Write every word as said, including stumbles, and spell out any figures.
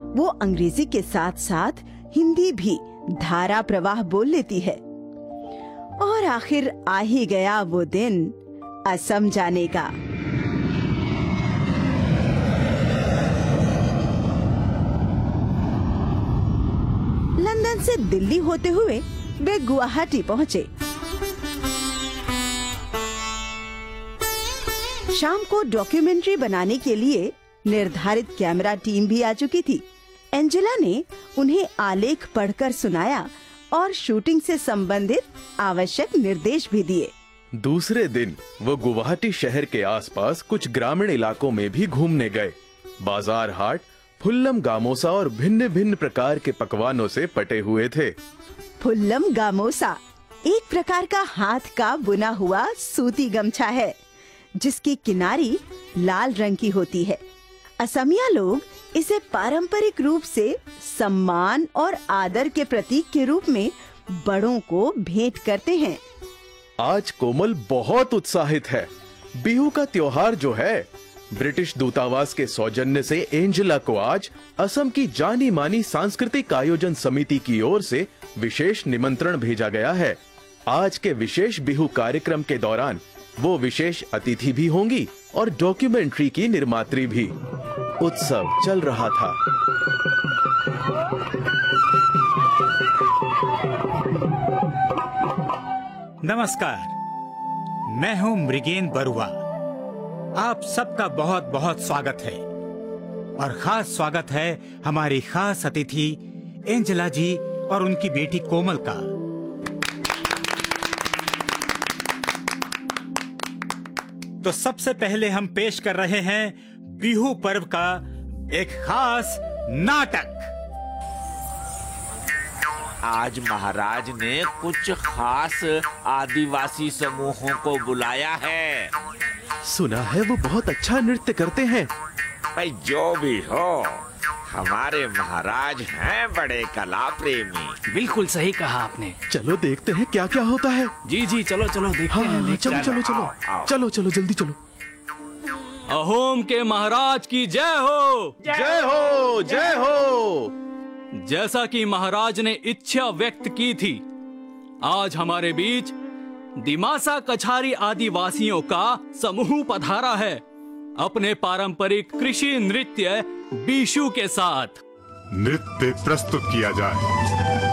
वो अंग्रेजी के साथ साथ हिंदी भी धारा प्रवाह बोल लेती है। और आखिर आ ही गया वो दिन असम जाने का। लंदन से दिल्ली होते हुए वे गुवाहाटी पहुंचे। शाम को डॉक्यूमेंट्री बनाने के लिए निर्धारित कैमरा टीम भी आ चुकी थी। एंजेला ने उन्हें आलेख पढ़कर सुनाया और शूटिंग से संबंधित आवश्यक निर्देश भी दिए। दूसरे दिन वो गुवाहाटी शहर के आसपास कुछ ग्रामीण इलाकों में भी घूमने गए। बाजार हाट फुल्लम गामोसा और भिन्न भिन्न प्रकार के पकवानों से पटे हुए थे। फुल्लम गामोसा एक प्रकार का हाथ का बुना हुआ सूती गमछा है, जिसकी किनारी लाल रंग की होती है। असमिया लोग इसे पारंपरिक रूप से सम्मान और आदर के प्रतीक के रूप में बड़ों को भेंट करते हैं। आज कोमल बहुत उत्साहित है। बिहू का त्योहार जो है, ब्रिटिश दूतावास के सौजन्य से एंजेला को आज असम की जानी मानी सांस्कृतिक आयोजन समिति की ओर से विशेष निमंत्रण भेजा गया है। आज के विशेष बिहू कार्यक्रम के दौरान वो विशेष अतिथि भी होंगी और डॉक्यूमेंट्री की निर्मात्री भी। उत्सव चल रहा था। नमस्कार, मैं हूं मृगेन बरुआ। आप सबका बहुत बहुत स्वागत है और खास स्वागत है हमारी खास अतिथि एंजेला जी और उनकी बेटी कोमल का। तो सबसे पहले हम पेश कर रहे हैं बिहू पर्व का एक खास नाटक। आज महाराज ने कुछ खास आदिवासी समूहों को बुलाया है। सुना है वो बहुत अच्छा नृत्य करते हैं। भाई जो भी हो, हमारे महाराज हैं बड़े कला प्रेमी। बिल्कुल सही कहा आपने। चलो देखते हैं क्या क्या होता है। जी जी चलो चलो देखते हाँ, हैं। चलो चलो चलो चलो, आओ। चलो चलो जल्दी चलो। अहोम के महाराज की जय हो। जय हो जय हो। जैसा कि महाराज ने इच्छा व्यक्त की थी, आज हमारे बीच दिमासा कछारी आदिवासियों का समूह पधारा है अपने पारंपरिक कृषि नृत्य बीशू के साथ। नृत्य प्रस्तुत किया जाए।